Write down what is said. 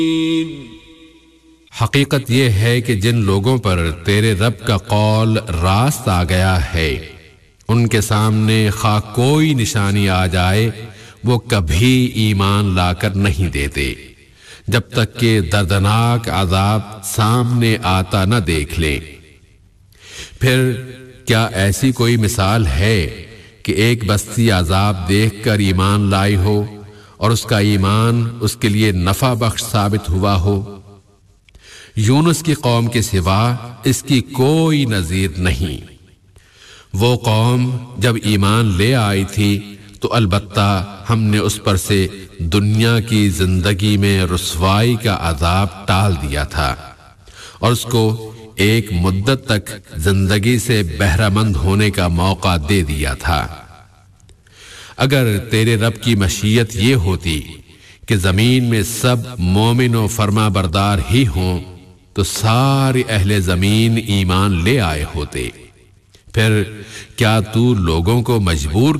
حقیقت یہ ہے کہ جن لوگوں پر تیرے رب کا قول راست آ گیا ہے ان کے سامنے خواہ کوئی نشانی آ جائے وہ کبھی ایمان لا کر نہیں دیتے جب تک کہ دردناک عذاب سامنے آتا نہ دیکھ لیں۔ پھر کیا ایسی کوئی مثال ہے کہ ایک بستی عذاب دیکھ کر ایمان لائی ہو اور اس کا ایمان اس کے لیے نفع بخش ثابت ہوا ہو؟ یونس کی قوم کے سوا اس کی کوئی نظیر نہیں۔ وہ قوم جب ایمان لے آئی تھی تو البتہ ہم نے اس پر سے دنیا کی زندگی میں رسوائی کا عذاب ٹال دیا تھا اور اس کو ایک مدت تک زندگی سے بہرہ مند ہونے کا موقع دے دیا تھا۔ اگر تیرے رب کی مشیت یہ ہوتی کہ زمین میں سب مومن و فرما بردار ہی ہوں تو سارے اہل زمین ایمان لے آئے ہوتے۔ پھر کیا تو لوگوں کو مجبور